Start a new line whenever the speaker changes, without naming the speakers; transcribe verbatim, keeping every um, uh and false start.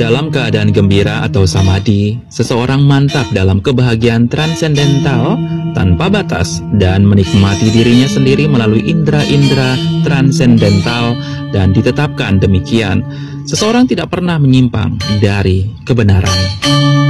Dalam keadaan gembira atau samadhi, seseorang mantap dalam kebahagiaan transendental tanpa batas dan menikmati dirinya sendiri melalui indera-indera transendental, dan ditetapkan demikian, seseorang tidak pernah menyimpang dari kebenaran.